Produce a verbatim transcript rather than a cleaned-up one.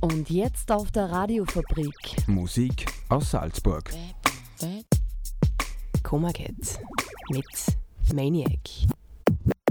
Und jetzt auf der Radiofabrik. Musik aus Salzburg. Coma Cat mit Maniac.